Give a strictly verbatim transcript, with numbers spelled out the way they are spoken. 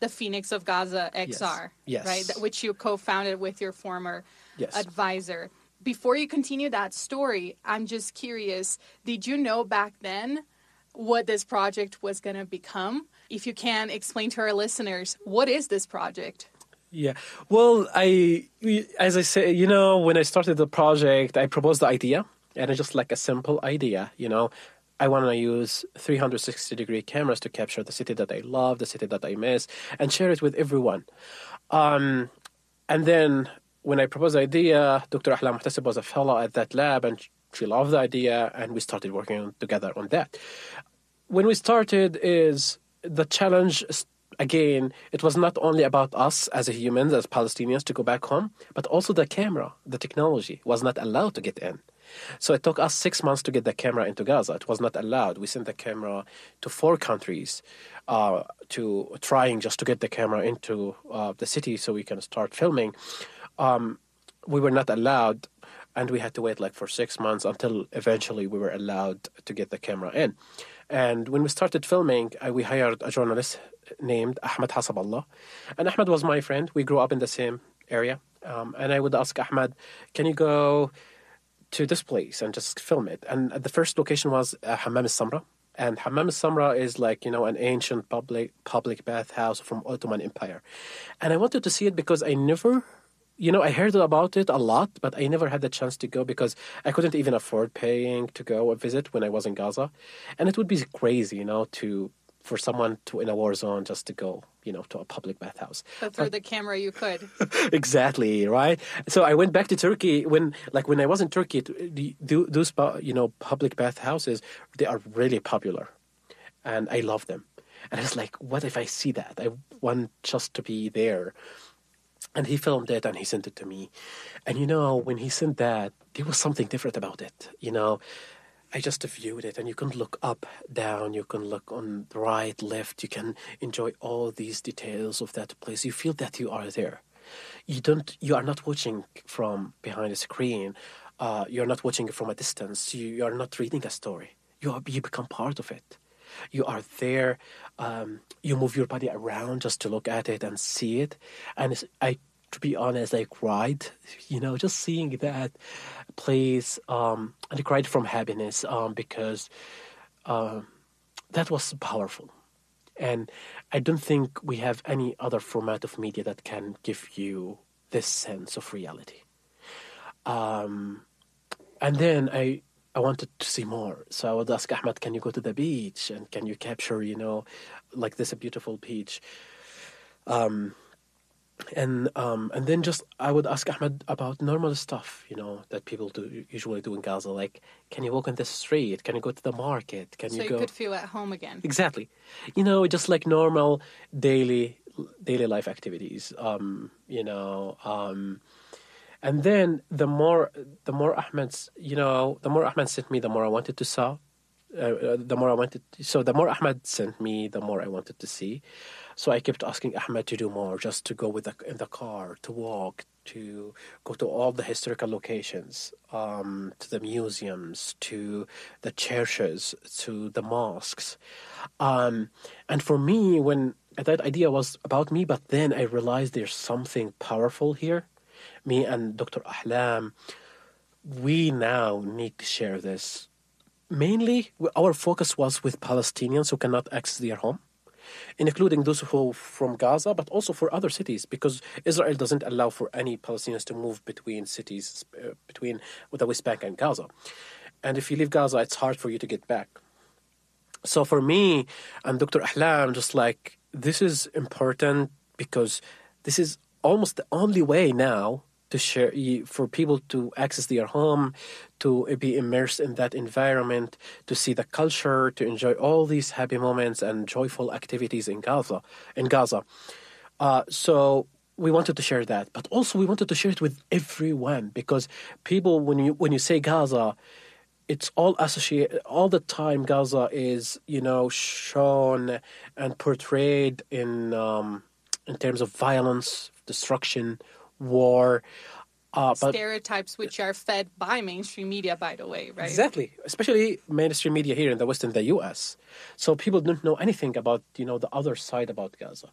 the Phoenix of Gaza X R, yes. right? That, which you co-founded with your former yes. advisor. Before you continue that story, I'm just curious, did you know back then what this project was going to become? If you can explain to our listeners, what is this project? Yeah, well, I, as I say, you know, when I started the project, I proposed the idea, and it's just like a simple idea, you know. I want to use three hundred sixty degree cameras to capture the city that I love, the city that I miss, and share it with everyone. Um, and then when I proposed the idea, Doctor Ahlam Muhtasib was a fellow at that lab, and she loved the idea, and we started working together on that. When we started is the challenge, again, it was not only about us as humans, as Palestinians, to go back home, but also the camera, the technology was not allowed to get in. So it took us six months to get the camera into Gaza. It was not allowed. We sent the camera to four countries uh, to trying just to get the camera into uh, the city so we can start filming. Um, we were not allowed, and we had to wait like for six months until eventually we were allowed to get the camera in. And when we started filming, uh, we hired a journalist named Ahmed Hasaballah. And Ahmed was my friend. We grew up in the same area. Um, and I would ask Ahmed, can you go to this place and just film it? And the first location was uh, Hammam al-Samra. And Hammam al-Samra is like, you know, an ancient public public bathhouse from Ottoman Empire. And I wanted to see it because I never... You know, I heard about it a lot, but I never had the chance to go because I couldn't even afford paying to go and visit when I was in Gaza. And it would be crazy, you know, to for someone to in a war zone just to go, you know, to a public bathhouse. But through but, the camera you could. Exactly, right? So I went back to Turkey when, like when I was in Turkey, those, you know, public bathhouses, they are really popular. And I love them. And I was like, what if I see that? I want just to be there. And he filmed it and he sent it to me. And, you know, when he sent that, there was something different about it. You know, I just viewed it and you can look up, down, you can look on the right, left. You can enjoy all these details of that place. You feel that you are there. You don't, you are not watching from behind a screen. Uh, you're not watching it from a distance. You, you are not reading a story. You are, you become part of it. You are there. Um, you move your body around just to look at it and see it. And it's, I, to be honest, I cried. You know, just seeing that place, um, and I cried from happiness um, because uh, that was powerful. And I don't think we have any other format of media that can give you this sense of reality. Um, and then I. I wanted to see more. So I would ask Ahmed, can you go to the beach? And can you capture, you know, like this a beautiful beach? Um, and um, and then just I would ask Ahmed about normal stuff, you know, that people do usually do in Gaza. Like, can you walk on the street? Can you go to the market? Can so you you go... could feel at home again. Exactly. You know, just like normal daily daily life activities, um, you know... Um, And then the more, the more Ahmed's, you know, the more Ahmed sent me, the more I wanted to saw. Uh, the more I wanted, to, so the more Ahmed sent me, the more I wanted to see. So I kept asking Ahmed to do more, just to go with the, in the car, to walk, to go to all the historical locations, um, to the museums, to the churches, to the mosques. Um, and for me, when that idea was about me, but then I realized there's something powerful here. Me and Doctor Ahlam, we now need to share this. Mainly, our focus was with Palestinians who cannot access their home, including those who are from Gaza, but also for other cities, because Israel doesn't allow for any Palestinians to move between cities, uh, between the West Bank and Gaza. And if you leave Gaza, it's hard for you to get back. So for me and Doctor Ahlam, just like, this is important because this is almost the only way now to share, for people to access their home, to be immersed in that environment, to see the culture, to enjoy all these happy moments and joyful activities in Gaza. In Gaza, uh, so we wanted to share that, but also we wanted to share it with everyone because people, when you when you say Gaza, it's all associated all the time. Gaza is, you know, shown and portrayed in um, in terms of violence, destruction, war. Uh, but stereotypes which are fed by mainstream media, by the way, right? Exactly, especially mainstream media here in the West, in the U S. So people don't know anything about, you know, the other side about Gaza.